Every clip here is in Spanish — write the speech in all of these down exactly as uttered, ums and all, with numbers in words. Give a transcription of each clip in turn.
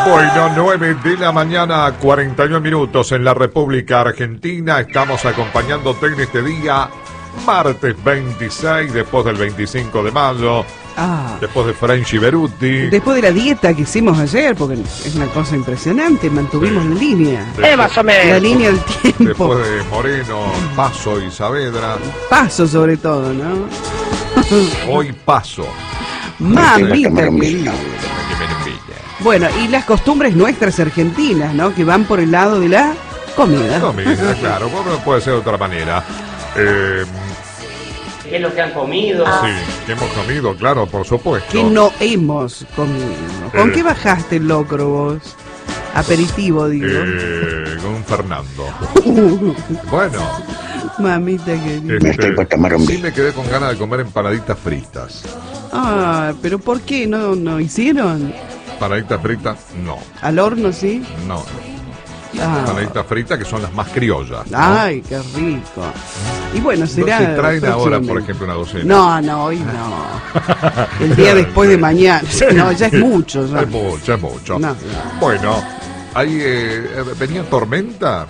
Bueno, nueve de la mañana, cuarenta y uno minutos en la República Argentina. Estamos acompañándote en este día, martes veintiséis, después del veinticinco de mayo, ah, después de Frenchy Beruti. Después de la dieta que hicimos ayer, porque es una cosa impresionante, mantuvimos sí. la línea. Eh, más o menos. La línea del tiempo. Después de Moreno, Paso y Saavedra. Paso sobre todo, ¿no? Hoy Paso. Mamita querida. Bueno, y las costumbres nuestras argentinas, ¿no? Que van por el lado de la comida. Comida, claro, no puede ser de otra manera. Eh, ¿Qué es lo que han comido? Sí, ¿qué hemos comido? Claro, por supuesto. ¿Qué no hemos comido? ¿Con eh, qué bajaste el locro vos? Aperitivo, digo. Eh, con un Fernando. Bueno. Mamita querida. Este, sí me quedé con ganas de comer empanaditas fritas. Ah, pero ¿por qué no, no hicieron? Empanaditas fritas, no. ¿Al horno sí? No. Ah. Empanaditas fritas que son las más criollas, ¿no? Ay, qué rico. Y bueno, será... No se traen ahora, por ejemplo, una docena. No, no, hoy no. El día después de mañana. No, ya es mucho. Ya. Es mucho, es mucho. No, no. Bueno, ahí eh, venía tormenta.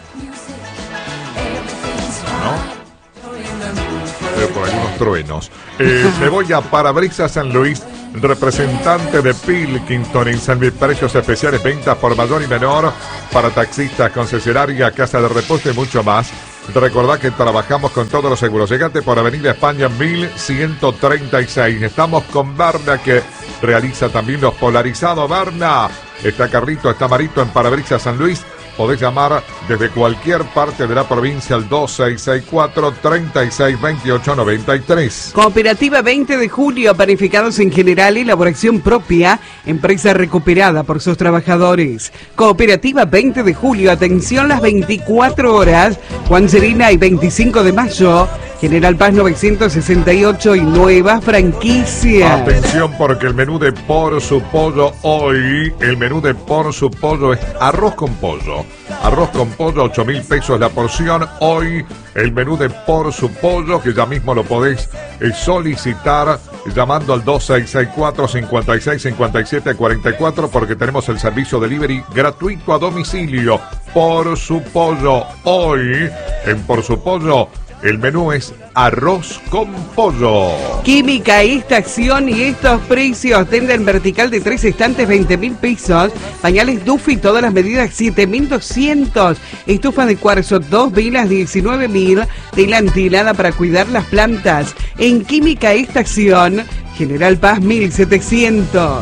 ¿No? Eh, por algunos truenos. Eh, me voy a Parabrisas San Luis, representante de Pilkington en San Luis. Precios especiales, ventas por mayor y menor para taxistas, concesionaria, casa de repuesto y mucho más. Recordá que trabajamos con todos los seguros. Llegate por Avenida España mil ciento treinta y seis. Estamos con Berna, que realiza también los polarizados. Berna, está Carlito, está Marito en Parabrisas San Luis. Podés llamar desde cualquier parte de la provincia al dos seis seis cuatro, treinta y seis, veintiocho, noventa y tres. Cooperativa veinte de julio, panificados en general, elaboración propia, empresa recuperada por sus trabajadores. Cooperativa veinte de julio, atención las veinticuatro horas, Juan Serena y veinticinco de mayo, General Paz novecientos sesenta y ocho y nueva franquicia. Atención porque el menú de Por Su Pollo hoy, el menú de Por Su Pollo es arroz con pollo. Arroz con pollo, ocho mil pesos la porción. Hoy el menú de Por Su Pollo, que ya mismo lo podés eh, solicitar llamando al dos seis seis cuatro, cincuenta y seis, cincuenta y siete, cuarenta y cuatro, porque tenemos el servicio delivery gratuito a domicilio. Por Su Pollo hoy en Por Su Pollo. El menú es arroz con pollo. Química, esta acción y estos precios. Tenda en vertical de tres estantes, veinte mil pesos. Pañales Duffy, todas las medidas, siete mil doscientos. Estufa de cuarzo, dos velas, diecinueve mil. Tela antilada para cuidar las plantas. En Química, esta acción, General Paz, mil setecientos.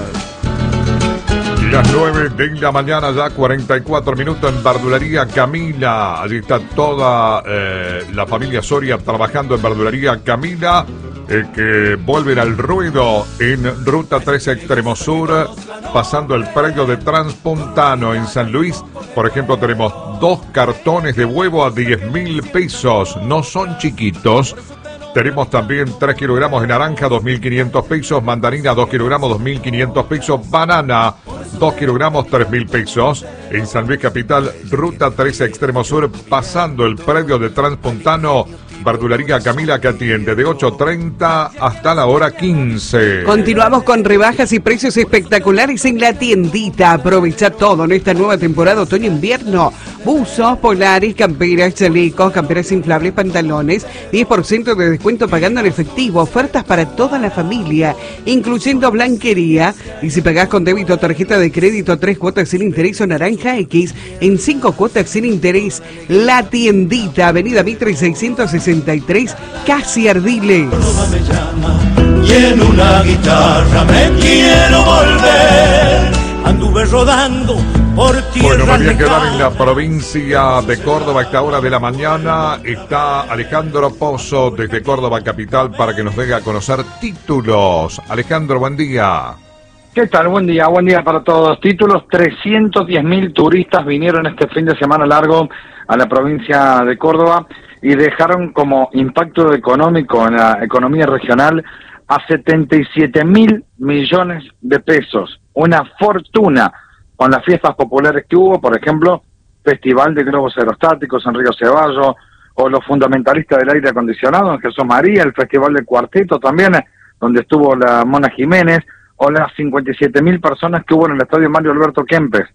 Las nueve de la mañana, ya cuarenta y cuatro minutos en Verdulería Camila. Allí está toda eh, la familia Soria trabajando en Verdulería Camila, eh, que vuelven al ruedo en Ruta tres Extremo Sur, pasando el predio de Transpuntano en San Luis. Por ejemplo, tenemos dos cartones de huevo a diez mil pesos. No son chiquitos. Tenemos también tres kilogramos de naranja, dos mil quinientos pesos. Mandarina, dos kilogramos, dos mil quinientos pesos. Banana, dos kilogramos, tres mil pesos. En San Luis Capital, Ruta tres Extremo Sur, pasando el predio de Transpuntano. Verdulería Camila, que atiende de ocho treinta hasta la hora quince. Continuamos con rebajas y precios espectaculares en la tiendita. Aprovecha todo en esta nueva temporada otoño-invierno. Buzos, polares, camperas, chalecos, camperas inflables, pantalones. diez por ciento de descuento pagando en efectivo. Ofertas para toda la familia, incluyendo blanquería. Y si pagás con débito o tarjeta de crédito, tres cuotas sin interés o naranja X en cinco cuotas sin interés. La tiendita, Avenida Mitre seiscientos sesenta y tres, casi Ardiles. Me llama, y en una guitarra me quiero volver. Anduve rodando por tierra. Bueno, me voy a quedar en la provincia de Córdoba a esta hora de la mañana. Está Alejandro Pozo desde Córdoba capital para que nos dé a conocer títulos. Alejandro, buen día. ¿Qué tal? Buen día, buen día para todos. Títulos: trescientos diez mil turistas vinieron este fin de semana largo a la provincia de Córdoba y dejaron como impacto económico en la economía regional a setenta y siete mil millones de pesos. Una fortuna con las fiestas populares que hubo, por ejemplo, Festival de Globos Aerostáticos en Río Ceballos, o los fundamentalistas del aire acondicionado en Jesús María, el Festival del Cuarteto también, donde estuvo la Mona Jiménez, o las cincuenta y siete mil personas que hubo en el Estadio Mario Alberto Kempes,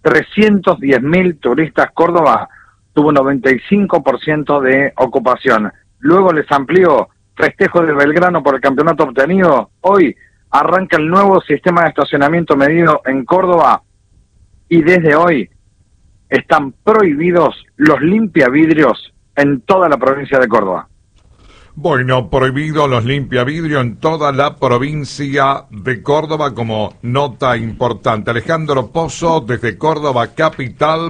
trescientos diez mil turistas. Córdoba tuvo noventa y cinco por ciento de ocupación. Luego les amplió festejo de Belgrano por el campeonato obtenido. Hoy arranca el nuevo sistema de estacionamiento medido en Córdoba y desde hoy están prohibidos los limpiavidrios en toda la provincia de Córdoba. Bueno, prohibido los limpiavidrios en toda la provincia de Córdoba como nota importante. Alejandro Pozo desde Córdoba capital.